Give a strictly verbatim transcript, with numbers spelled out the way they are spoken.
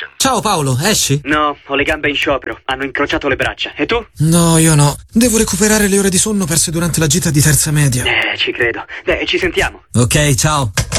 Station. Ciao Paolo, esci? No, ho le gambe in sciopero. Hanno incrociato le braccia. E tu? No, io no. Devo recuperare le ore di sonno perse durante la gita di terza media. Eh, ci credo. Beh, ci sentiamo. Ok, ciao.